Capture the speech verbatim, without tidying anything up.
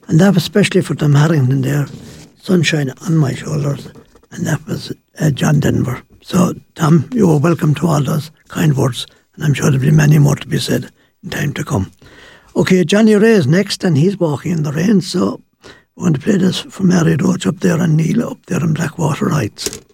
And that was especially for Tom Harrington there, Sunshine on My Shoulders, and that was uh, John Denver. So, Tom, you are welcome to all those kind words, and I'm sure there'll be many more to be said in time to come. Okay, Johnny Ray is next, and he's Walking in the Rain, so we're going to play this for Mary Roach up there and Neil up there in Blackwater Heights.